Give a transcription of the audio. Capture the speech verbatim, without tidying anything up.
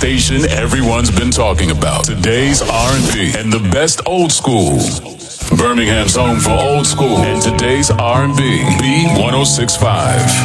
station everyone's been talking about. Today's R and B and the best old school. Birmingham's home for old school and today's R and B. B one oh six point five.